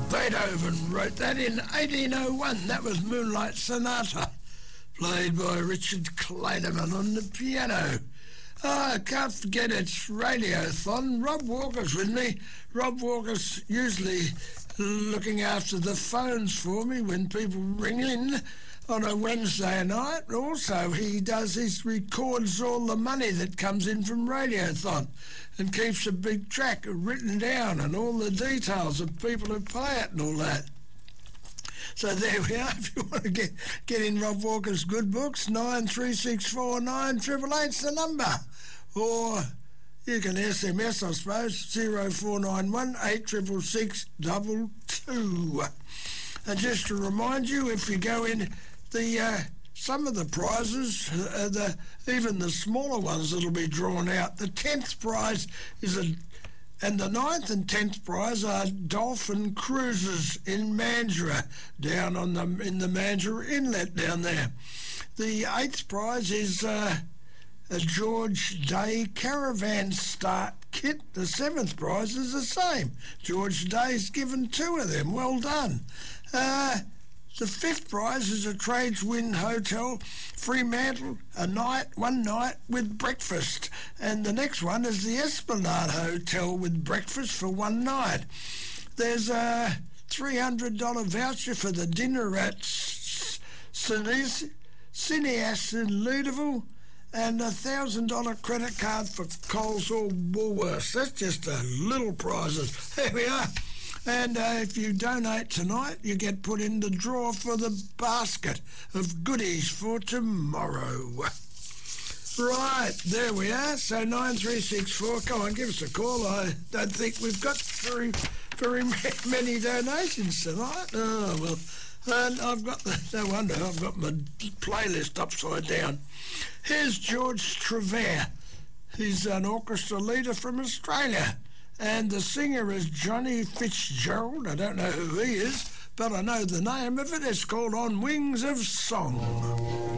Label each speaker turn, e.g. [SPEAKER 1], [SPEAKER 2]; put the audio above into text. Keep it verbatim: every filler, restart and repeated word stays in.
[SPEAKER 1] Beethoven wrote that in eighteen oh one. That was Moonlight Sonata, played by Richard Clayderman on the piano. Oh, I can't forget it's Radiothon. Rob Walker's with me. Rob Walker's usually looking after the phones for me when people ring in on a Wednesday night. Also, he does, he records all the money that comes in from Radiothon and keeps a big track written down and all the details of people who play it and all that. So there we are. If you want to get, get in Rob Walker's good books, nine three six four nine, eight eight eight's the number. Or you can S M S, I suppose, zero four nine one, eight six six, two two. And just to remind you, if you go in, the uh, some of the prizes, uh, the even the smaller ones that'll be drawn out. The tenth prize is a, and the ninth and tenth prize are dolphin cruises in Mandurah, down on the in the Mandurah Inlet down there. The eighth prize is uh, a George Day caravan start kit. The seventh prize is the same. George Day's given two of them. Well done. Uh, the fifth prize is a Tradeswind Hotel Fremantle, a night, one night with breakfast. And the next one is the Esplanade Hotel with breakfast for one night. There's a three hundred dollars voucher for the dinner at Cineas in Ludoville, and a one thousand dollars credit card for Coles or Woolworths. That's just a little prizes. There we are. And uh, if you donate tonight, you get put in the draw for the basket of goodies for tomorrow. Right, there we are. So nine three six four, come on, give us a call. I don't think we've got very, very many donations tonight. Oh, well, and I've got, the, no wonder, I've got my playlist upside down. Here's George Trevere. He's an orchestra leader from Australia. And the singer is Johnny Fitzgerald. I don't know who he is, but I know the name of it. It's called On Wings of Song.